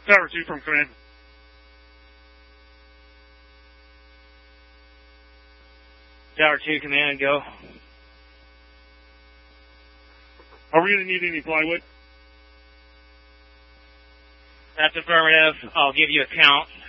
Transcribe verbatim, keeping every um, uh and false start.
Tower two from command. Tower two, command, go. Are we going to need any plywood? That's affirmative. I'll give you a count.